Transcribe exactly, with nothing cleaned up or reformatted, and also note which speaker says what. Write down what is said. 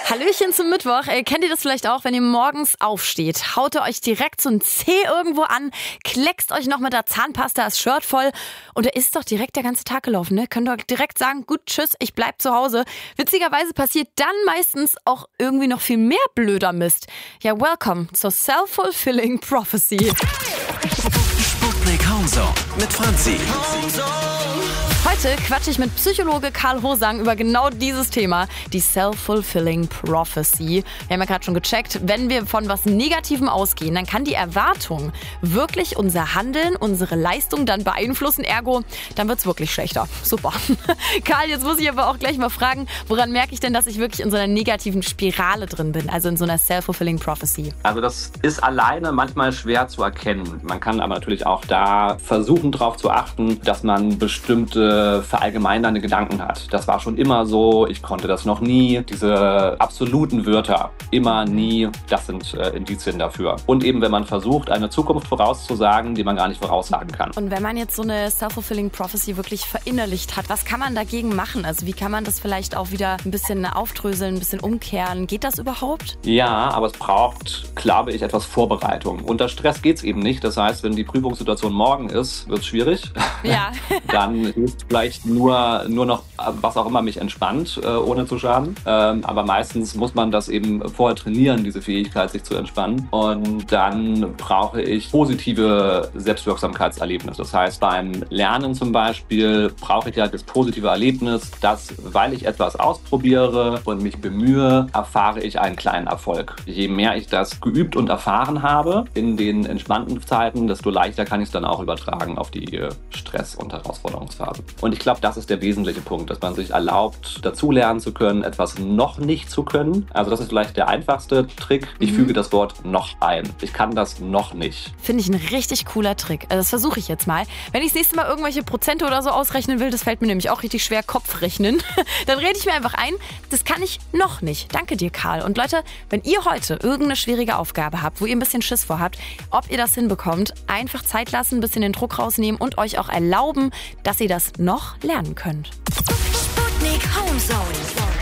Speaker 1: Hallöchen zum Mittwoch. Äh, kennt ihr das vielleicht auch, wenn ihr morgens aufsteht? Haut ihr euch direkt so ein Zeh irgendwo an, kleckst euch noch mit der Zahnpasta das Shirt voll und da ist doch direkt der ganze Tag gelaufen. Ne? Könnt ihr direkt sagen, gut, tschüss, ich bleib zu Hause. Witzigerweise passiert dann meistens auch irgendwie noch viel mehr blöder Mist. Ja, welcome zur Self-Fulfilling Prophecy.
Speaker 2: Sputnik Homezone mit Franzi.
Speaker 1: Heute quatsche ich mit Psychologe Karl Hosang über genau dieses Thema, die Self-Fulfilling Prophecy. Wir haben ja gerade schon gecheckt, wenn wir von was Negativem ausgehen, dann kann die Erwartung wirklich unser Handeln, unsere Leistung dann beeinflussen. Ergo, dann wird's wirklich schlechter. Super. Karl, jetzt muss ich aber auch gleich mal fragen, woran merke ich denn, dass ich wirklich in so einer negativen Spirale drin bin, also in so einer Self-Fulfilling Prophecy?
Speaker 3: Also das ist alleine manchmal schwer zu erkennen. Man kann aber natürlich auch da versuchen, darauf zu achten, dass man bestimmte verallgemeinernde Gedanken hat. Das war schon immer so, ich konnte das noch nie. Diese absoluten Wörter, immer, nie, das sind äh, Indizien dafür. Und eben, wenn man versucht, eine Zukunft vorauszusagen, die man gar nicht voraussagen kann.
Speaker 1: Und wenn man jetzt so eine Self-Fulfilling Prophecy wirklich verinnerlicht hat, was kann man dagegen machen? Also wie kann man das vielleicht auch wieder ein bisschen aufdröseln, ein bisschen umkehren? Geht das überhaupt?
Speaker 3: Ja, aber es braucht, glaube ich, etwas Vorbereitung. Unter Stress geht es eben nicht. Das heißt, wenn die Prüfungssituation morgen ist, wird es schwierig.
Speaker 1: Ja.
Speaker 3: Dann hilft vielleicht nur, nur noch, was auch immer mich entspannt, äh, ohne zu schaden. Ähm, aber meistens muss man das eben vorher trainieren, diese Fähigkeit, sich zu entspannen. Und dann brauche ich positive Selbstwirksamkeitserlebnisse. Das heißt, beim Lernen zum Beispiel brauche ich ja das positive Erlebnis, dass, weil ich etwas ausprobiere und mich bemühe, erfahre ich einen kleinen Erfolg. Je mehr ich das geübt und erfahren habe in den entspannten Zeiten, desto leichter kann ich es dann auch übertragen auf die Stress- und Herausforderungsphasen. Und ich glaube, das ist der wesentliche Punkt, dass man sich erlaubt, dazulernen zu können, etwas noch nicht zu können. Also das ist vielleicht der einfachste Trick. Ich mhm. füge das Wort noch ein. Ich kann das noch nicht.
Speaker 1: Finde ich ein richtig cooler Trick. Also das versuche ich jetzt mal. Wenn ich das nächste Mal irgendwelche Prozente oder so ausrechnen will, das fällt mir nämlich auch richtig schwer, Kopfrechnen, dann rede ich mir einfach ein, das kann ich noch nicht. Danke dir, Karl. Und Leute, wenn ihr heute irgendeine schwierige Aufgabe habt, wo ihr ein bisschen Schiss vor habt, ob ihr das hinbekommt, einfach Zeit lassen, ein bisschen den Druck rausnehmen und euch auch erlauben, dass ihr das noch lernen könnt.
Speaker 4: Sputnik Homezone.